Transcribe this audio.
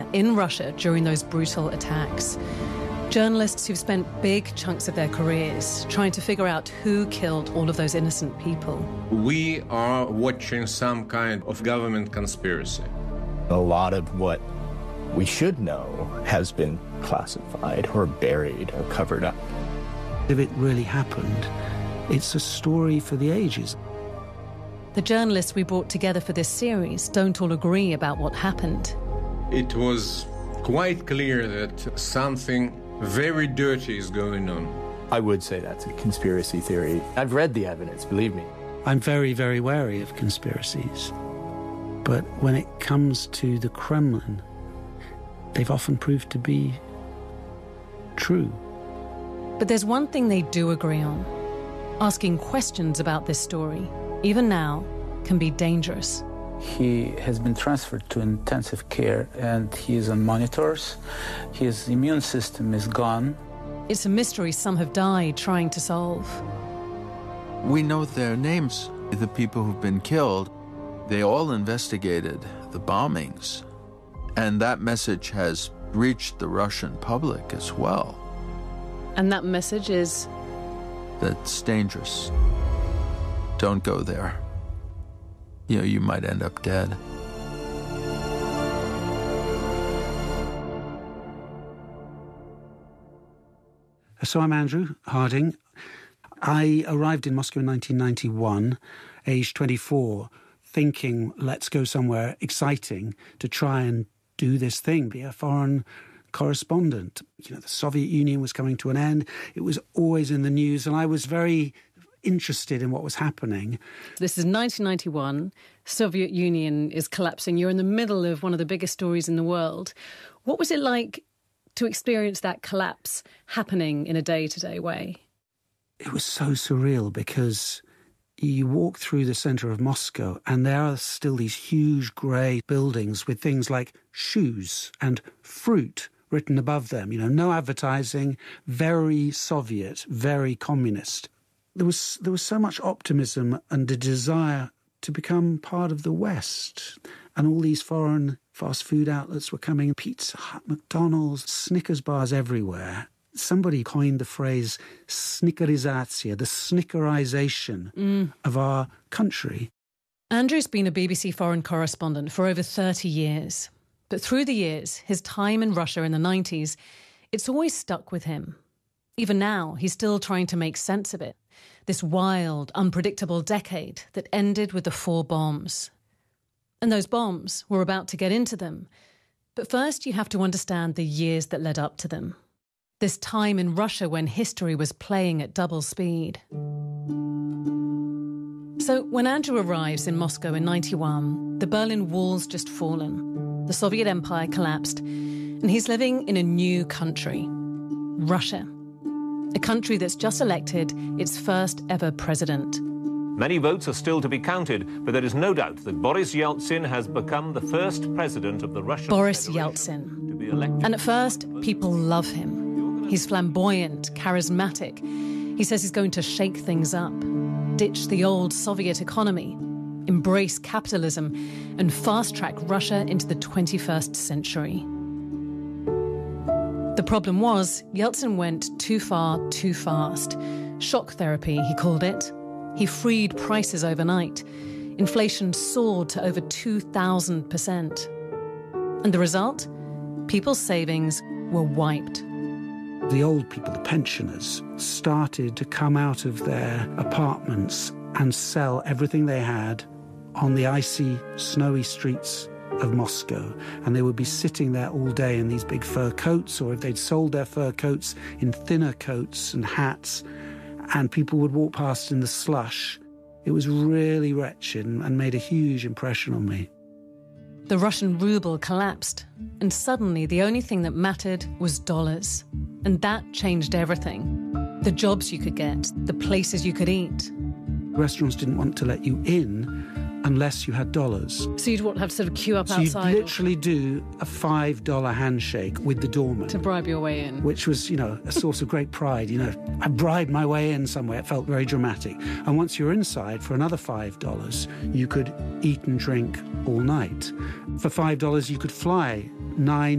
in Russia during those brutal attacks. Journalists who've spent big chunks of their careers trying to figure out who killed all of those innocent people. We are watching some kind of government conspiracy. A lot of what we should know has been classified or buried or covered up. If it really happened, it's a story for the ages. The journalists we brought together for this series don't all agree about what happened. It was quite clear that something very dirty is going on. I would say that's a conspiracy theory. I've read the evidence, believe me. I'm very, very wary of conspiracies. But when it comes to the Kremlin, they've often proved to be true. But there's one thing they do agree on. Asking questions about this story, even now, can be dangerous. He has been transferred to intensive care and he is on monitors. His immune system is gone. It's a mystery some have died trying to solve. We know their names, the people who've been killed. They all investigated the bombings. And that message has reached the Russian public as well. And that message is? That's dangerous. Don't go there. You know, you might end up dead. So I'm Andrew Harding. I arrived in Moscow in 1991, aged 24, thinking, let's go somewhere exciting to try and do this thing, be a foreign correspondent. You know, the Soviet Union was coming to an end. It was always in the news, and I was very interested in what was happening. This is 1991. Soviet Union is collapsing. You're in the middle of one of the biggest stories in the world. What was it like to experience that collapse happening in a day-to-day way? It was so surreal because you walk through the centre of Moscow and there are still these huge grey buildings with things like shoes and fruit written above them. You know, no advertising, very Soviet, very communist. There was so much optimism and a desire to become part of the West. And all these foreign fast food outlets were coming, Pizza Hut, McDonald's, Snickers bars everywhere. Somebody coined the phrase snickerizatsiya, the snickerization of our country. Andrew's been a BBC foreign correspondent for over 30 years. But through the years, his time in Russia in the 90s, it's always stuck with him. Even now, he's still trying to make sense of it. This wild, unpredictable decade that ended with the 4 bombs. And those bombs, we're about to get into them. But first, you have to understand the years that led up to them. This time in Russia when history was playing at double speed. So when Andrew arrives in Moscow in 91, the Berlin Wall's just fallen. The Soviet Empire collapsed, and he's living in a new country, Russia. A country that's just elected its first ever president. Many votes are still to be counted, but there is no doubt that Boris Yeltsin has become the first president of the Russian Boris Yeltsin. To be elected. And at first, people love him. He's flamboyant, charismatic. He says he's going to shake things up, ditch the old Soviet economy, embrace capitalism, and fast-track Russia into the 21st century. The problem was, Yeltsin went too far, too fast. Shock therapy, he called it. He freed prices overnight. Inflation soared to over 2,000%. And the result? People's savings were wiped. The old people, the pensioners, started to come out of their apartments and sell everything they had on the icy, snowy streets of Moscow, and they would be sitting there all day in these big fur coats, or if they'd sold their fur coats, in thinner coats and hats, and people would walk past in the slush. It was really wretched and made a huge impression on me. The Russian ruble collapsed, and suddenly the only thing that mattered was dollars. And that changed everything. The jobs you could get, the places you could eat. Restaurants didn't want to let you in unless you had dollars. So you'd have to sort of queue up outside? So you'd literally do a $5 handshake with the doorman. To bribe your way in. Which was, you know, a source of great pride. You know, I bribed my way in somewhere. It felt very dramatic. And once you're inside, for another $5, you could eat and drink all night. For $5, you could fly 9